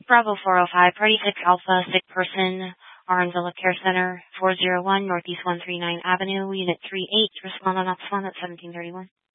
Bravo 405, Party 6 Alpha, sick person, Oranzilla Care Center, 401 Northeast 139 Avenue, Unit 38, respond on Ops 1 at 1731.